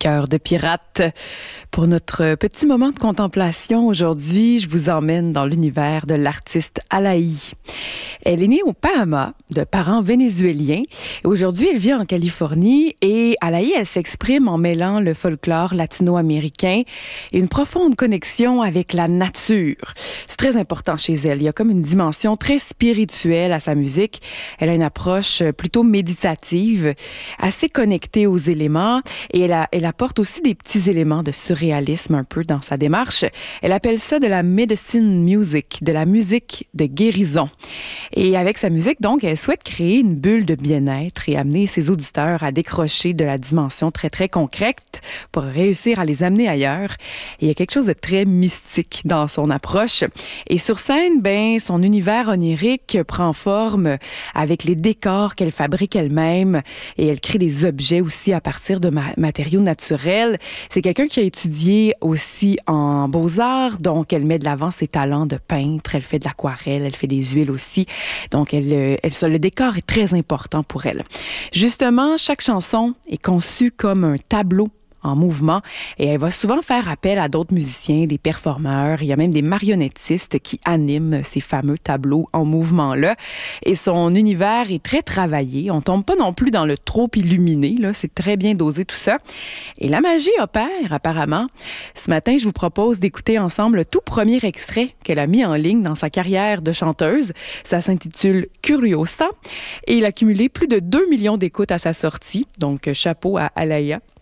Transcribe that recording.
Cœur de pirate. Pour notre petit moment de contemplation aujourd'hui, je vous emmène dans l'univers de l'artiste Alaï. Elle est née aux Bahamas de parents vénézuéliens. Aujourd'hui, elle vit en Californie et Alaï, elle s'exprime en mêlant le folklore latino-américain et une profonde connexion avec la nature. C'est très important chez elle. Il y a comme une dimension très spirituelle à sa musique. Elle a une approche plutôt méditative, assez connectée aux éléments et elle apporte aussi des petits éléments de surréalisme un peu dans sa démarche. Elle appelle ça de la medicine music, de la musique de guérison. Et avec sa musique, donc, elle souhaite créer une bulle de bien-être et amener ses auditeurs à décrocher de la dimension très, très concrète pour réussir à les amener ailleurs. Et il y a quelque chose de très mystique dans son approche. Et sur scène, son univers onirique prend forme avec les décors qu'elle fabrique elle-même et elle crée des objets aussi à partir de matériaux naturels. C'est quelqu'un qui a étudié aussi en beaux-arts, donc elle met de l'avant ses talents de peintre, elle fait de l'aquarelle, elle fait des huiles aussi. Donc le décor est très important pour elle. Justement, chaque chanson est conçue comme un tableau en mouvement et elle va souvent faire appel à d'autres musiciens, des performeurs. Il y a même des marionnettistes qui animent ces fameux tableaux en mouvement-là. Et son univers est très travaillé. On tombe pas non plus dans le trop illuminé, là. C'est très bien dosé tout ça. Et la magie opère apparemment. Ce matin, je vous propose d'écouter ensemble le tout premier extrait qu'elle a mis en ligne dans sa carrière de chanteuse. Ça s'intitule Curiosa et il a cumulé plus de 2 millions d'écoutes à sa sortie. Donc, chapeau à Alaïa.